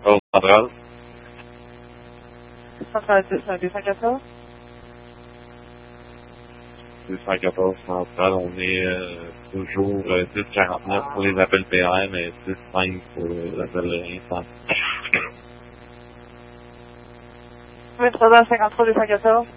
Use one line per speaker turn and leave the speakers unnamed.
Oh, centrale.
Centrale, c'est un 214?
214 centrale, on est toujours 1049 pour les appels PR, mais 65 pour les appels instants.
23h53 214.